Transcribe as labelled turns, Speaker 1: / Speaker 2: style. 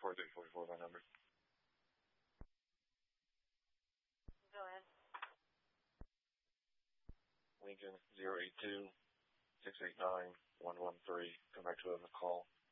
Speaker 1: 4344, my number.
Speaker 2: Go ahead.
Speaker 1: Lincoln 082-689-113. Come back to it on the call.